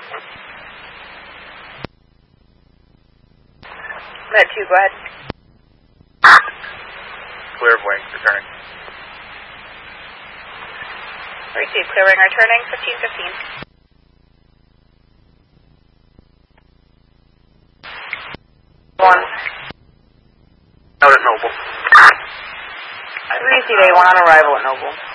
Med 2, go ahead. Clear of wing, returning. Receive, clear wing, returning, 1515. One. Out at Noble. Receive A1 on arrival at Noble.